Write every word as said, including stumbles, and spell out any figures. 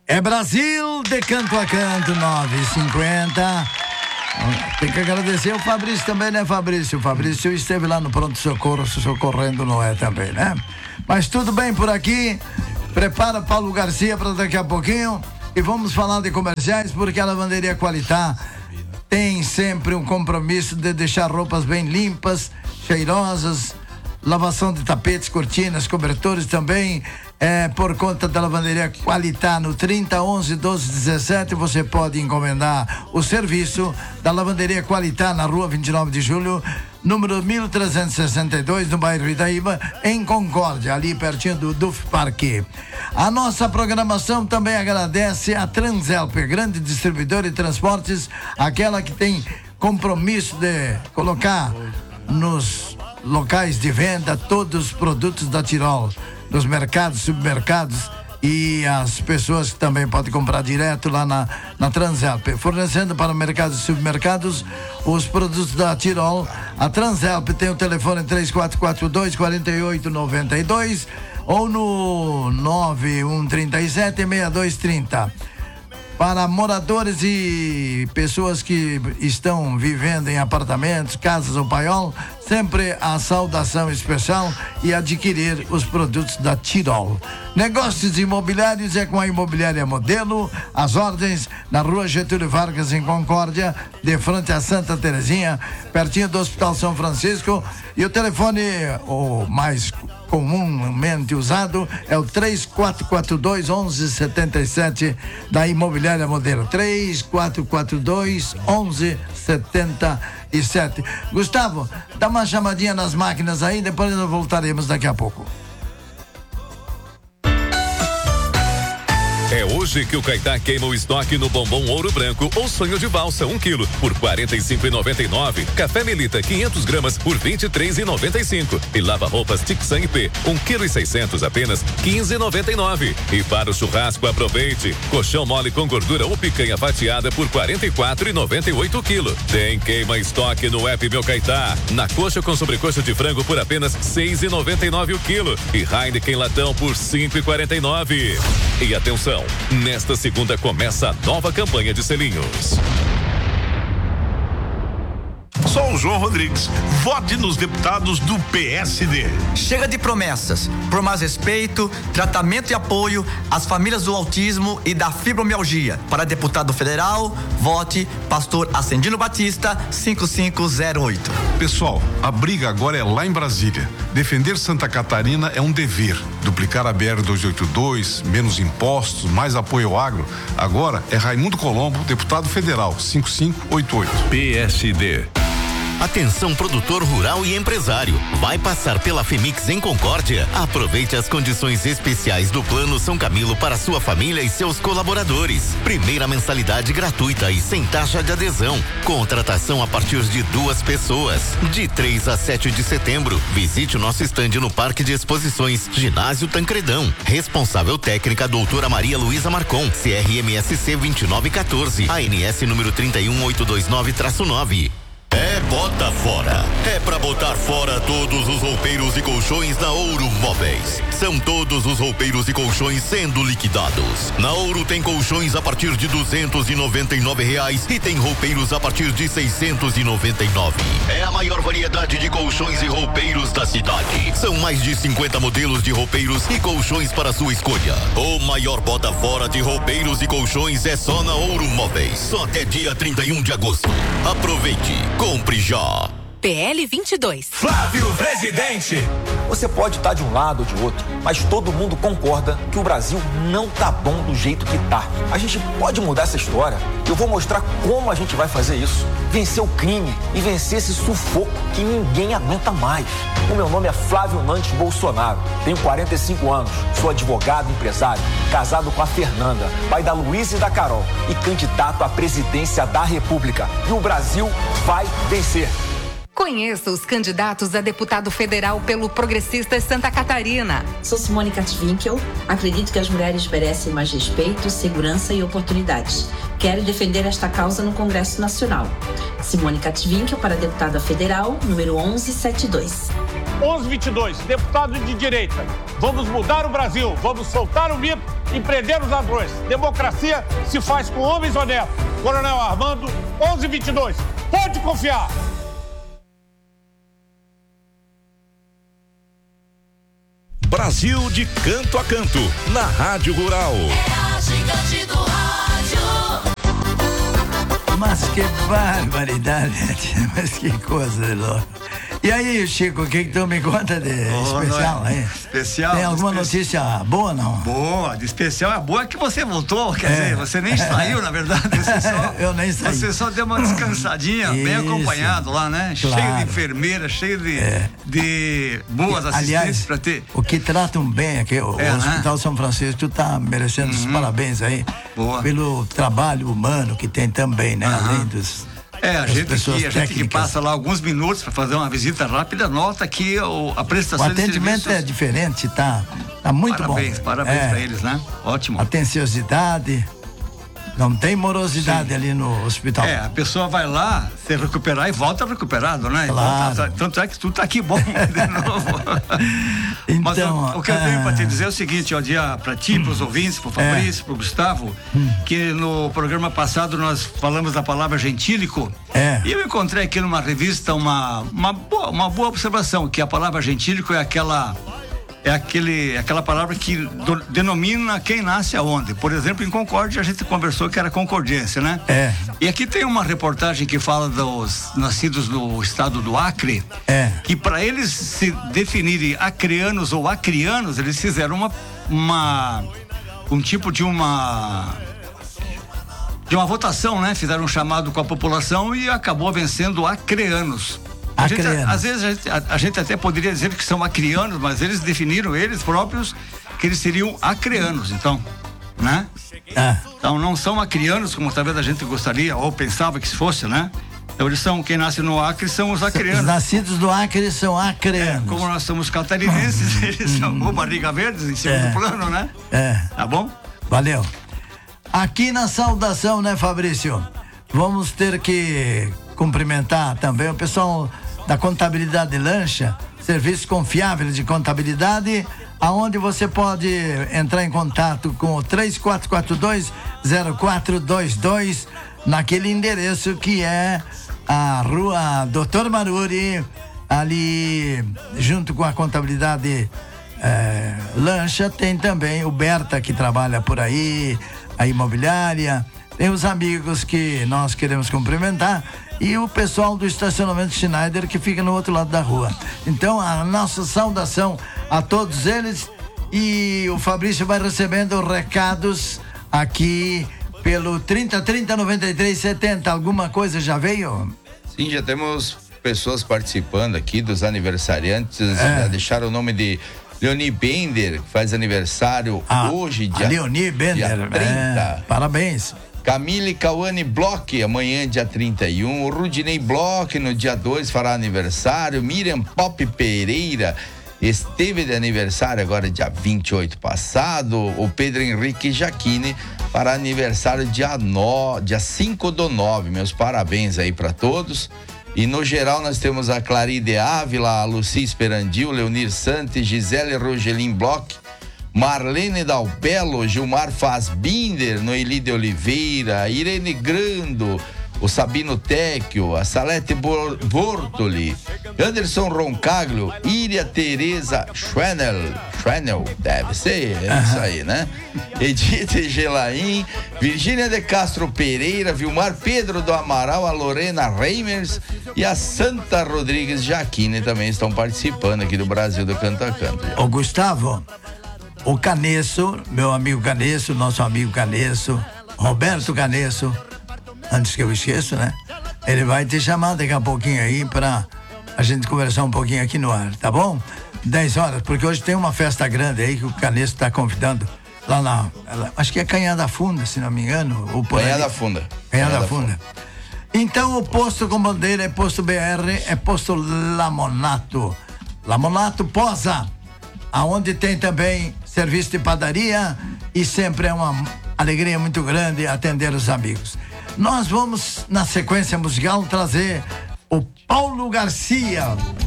É Brasil de canto a canto, nove e cinquenta. Tem que agradecer o Fabrício também, né, Fabrício? O Fabrício esteve lá no pronto-socorro, socorrendo Noé também, né? Mas tudo bem por aqui. Prepara Paulo Garcia para daqui a pouquinho. E vamos falar de comerciais, porque a Lavanderia Qualitá tem sempre um compromisso de deixar roupas bem limpas, cheirosas, lavação de tapetes, cortinas, cobertores também. É, por conta da Lavanderia Qualitá, no trinta, onze, doze, dezessete, você pode encomendar o serviço da Lavanderia Qualitá na rua vinte e nove de julho, número mil trezentos e sessenta e dois, no bairro Itaíba, em Concórdia, ali pertinho do Duf Parque. A nossa programação também agradece a Transelp, grande distribuidora de transportes, aquela que tem compromisso de colocar nos locais de venda todos os produtos da Tirol, nos mercados, supermercados, e as pessoas que também podem comprar direto lá na, na Transelp, fornecendo para mercados e supermercados os produtos da Tirol. A Transelp tem o telefone três quatro quatro dois, quatro oito nove dois ou no nove um três sete, seis dois três zero. Para moradores e pessoas que estão vivendo em apartamentos, casas ou paiol, sempre a saudação especial e adquirir os produtos da Tirol. Negócios imobiliários é com a Imobiliária Modelo, as ordens na rua Getúlio Vargas, em Concórdia, de frente a Santa Terezinha, pertinho do Hospital São Francisco. E o telefone, o mais comumente usado, é o três quatro quatro dois, onze setenta e sete da Imobiliária Modelo. três quatro quatro dois, onze setenta e sete. Gustavo, dá uma chamadinha nas máquinas aí, depois nós voltaremos daqui a pouco. É hoje que o Caetá queima o estoque no bombom Ouro Branco ou Sonho de Valsa, um quilo, por quarenta e cinco reais e noventa e nove centavos. Café Melita, quinhentas gramas, por vinte e três reais e noventa e cinco centavos. E lava-roupas Tixan P, um quilo e seiscentos, apenas quinze reais e noventa e nove centavos. E para o churrasco, aproveite. Colchão mole com gordura ou picanha fatiada por quarenta e quatro reais e noventa e oito centavos quilo. Tem queima estoque no app Meu Caetá. Na coxa com sobrecoxa de frango por apenas seis reais e noventa e nove centavos o quilo. E Heineken latão por cinco reais e quarenta e nove centavos. E atenção, nesta segunda começa a nova campanha de selinhos. Sou o João Rodrigues. Vote nos deputados do P S D. Chega de promessas. Por mais respeito, tratamento e apoio às famílias do autismo e da fibromialgia. Para deputado federal, vote Pastor Ascendino Batista, cinco cinco zero oito. Pessoal, a briga agora é lá em Brasília. Defender Santa Catarina é um dever. Duplicar a B R duzentos e oitenta e dois, menos impostos, mais apoio ao agro. Agora é Raimundo Colombo, deputado federal, cinco cinco oito oito. P S D. Atenção, produtor rural e empresário. Vai passar pela Femix em Concórdia? Aproveite as condições especiais do Plano São Camilo para sua família e seus colaboradores. Primeira mensalidade gratuita e sem taxa de adesão. Contratação a partir de duas pessoas. De três a sete de setembro, visite o nosso estande no Parque de Exposições Ginásio Tancredão. Responsável técnica doutora Maria Luísa Marcon, C R M S C vinte e nove quatorze, A N S número trinta e um oitocentos e vinte e nove traço nove. É bota fora. É pra botar fora todos os roupeiros e colchões na Ouro Móveis. São todos os roupeiros e colchões sendo liquidados. Na Ouro tem colchões a partir de duzentos e noventa e nove reais e tem roupeiros a partir de seiscentos e noventa e nove. É a maior variedade de colchões e roupeiros da cidade. São mais de cinquenta modelos de roupeiros e colchões para sua escolha. O maior bota fora de roupeiros e colchões é só na Ouro Móveis. Só até dia trinta e um de agosto. Aproveite. Compre já. P L vinte e dois. Flávio Presidente. Você pode estar de um lado ou de outro, mas todo mundo concorda que o Brasil não tá bom do jeito que tá. A gente pode mudar essa história. Eu vou mostrar como a gente vai fazer isso. Vencer o crime e vencer esse sufoco que ninguém aguenta mais. O meu nome é Flávio Nantes Bolsonaro. Tenho quarenta e cinco anos. Sou advogado, empresário, casado com a Fernanda, pai da Luísa e da Carol e candidato à presidência da República. E o Brasil vai vencer. Conheça os candidatos a deputado federal pelo Progressistas Santa Catarina. Sou Simone Katwinkel. Acredito que as mulheres merecem mais respeito, segurança e oportunidades. Quero defender esta causa no Congresso Nacional. Simone Katwinkel para deputada federal, número onze setenta e dois. onze vinte e dois, deputado de direita. Vamos mudar o Brasil, vamos soltar o mito e prender os ladrões. Democracia se faz com homens honestos. Coronel Armando, onze vinte e dois. Pode confiar. Brasil de canto a canto, na Rádio Rural. É a gigante do rádio. Mas que barbaridade, mas que coisa louca. E aí, Chico, o que que tu me conta de oh, especial aí? Especial. Tem alguma espe... notícia boa ou não? Boa, de especial é boa que você voltou, quer é. dizer, você nem saiu, na verdade. Você só, Eu nem saí. Você só deu uma descansadinha, Isso. bem acompanhado lá, né? Claro. Cheio de enfermeira, cheio de, é. de boas assistentes para ter. O que tratam bem aqui, o é, Hospital né? São Francisco, tu tá merecendo uhum. os parabéns aí. Boa. Pelo trabalho humano que tem também, né? Uhum. Além dos... É, a gente, que, a gente que passa lá alguns minutos para fazer uma visita rápida, nota que o, a prestação de serviços... O atendimento é diferente, tá, tá muito parabéns, bom. Parabéns, parabéns é. para eles, né? Ótimo. Atenciosidade, não tem morosidade Sim. ali no hospital. É, a pessoa vai lá se recuperar e volta recuperado, né? Claro. Então, tá, tanto é que tu tá aqui bom de novo. Então, Mas o, o que eu tenho ah, para te dizer é o seguinte, ó, dia para ti, para os hum, ouvintes, para o Fabrício, é. para o Gustavo, hum. que no programa passado nós falamos da palavra gentílico. É. E eu encontrei aqui numa revista uma, uma, boa, uma boa observação, que a palavra gentílico é aquela... É aquele, aquela palavra que do, denomina quem nasce aonde. Por exemplo, em Concórdia, a gente conversou que era concordiência, né? É. E aqui tem uma reportagem que fala dos nascidos no estado do Acre. É. Que para eles se definirem acreanos ou acrianos, eles fizeram uma, uma um tipo de uma de uma votação, né? Fizeram um chamado com a população e acabou vencendo acreanos. A gente, às vezes a gente, a, a gente até poderia dizer que são acrianos, mas eles definiram eles próprios que eles seriam acreanos, então, né? Ah. Então não são acrianos como talvez a gente gostaria ou pensava que se fosse, né? Então eles são, quem nasce no Acre são os acreanos. Os nascidos do Acre são acreanos. É, como nós somos catarinenses, eles são o barriga verde em segundo é. plano, né? É. Tá bom? Valeu. Aqui na saudação, né, Fabrício? Vamos ter que cumprimentar também o pessoal da Contabilidade Lancha, serviço confiável de contabilidade, aonde você pode entrar em contato com o três quatro quatro dois, zero quatro dois dois, naquele endereço que é a rua Doutor Maruri, ali junto com a Contabilidade é, Lancha. Tem também o Berta, que trabalha por aí, a imobiliária, tem os amigos que nós queremos cumprimentar e o pessoal do estacionamento Schneider, que fica no outro lado da rua. Então, a nossa saudação a todos eles, e o Fabrício vai recebendo recados aqui pelo trinta, trinta, noventa e três, setenta. Alguma coisa já veio? Sim, já temos pessoas participando aqui, dos aniversariantes. É. Já deixaram o nome de Leoni Bender, que faz aniversário ah, hoje, dia, Leoni Bender, dia trinta. É, parabéns. Camille Cauane Bloch, amanhã, dia trinta e um. O Rudinei Bloch, no dia dois, fará aniversário. Miriam Pop Pereira esteve de aniversário agora, dia vinte e oito passado. O Pedro Henrique Jaquine fará aniversário dia, no, dia cinco do nove. Meus parabéns aí para todos. E no geral nós temos a Claride Ávila, a Luci Esperandil, Leonir Santos, Gisele Rogelin Bloch, Marlene Dalbello, Gilmar Fazbinder, Noeli de Oliveira, Irene Grando, o Sabino Tecchio, a Salete Bortoli, Anderson Roncaglio, Iria Tereza Schwenel, Schwenel, deve ser, é isso aí, né? Edith Gelaim, Virgínia de Castro Pereira, Vilmar Pedro do Amaral, a Lorena Reimers e a Santa Rodrigues Jaquine também estão participando aqui do Brasil do Canto a Canto. Ô Gustavo, o Canesso, meu amigo Canesso, nosso amigo Canesso, Roberto Canesso, antes que eu esqueça, né? Ele vai te chamar daqui a pouquinho aí pra a gente conversar um pouquinho aqui no ar, tá bom? dez horas, porque hoje tem uma festa grande aí que o Canesso tá convidando lá na, acho que é Canhada Funda, se não me engano. Ou por Canhada Funda. Canhada Funda. Então o posto com bandeira é posto B R, é posto Lamonato. Lamonato Posa, aonde tem também serviço de padaria e sempre é uma alegria muito grande atender os amigos. Nós vamos, na sequência musical, trazer o Paulo Garcia.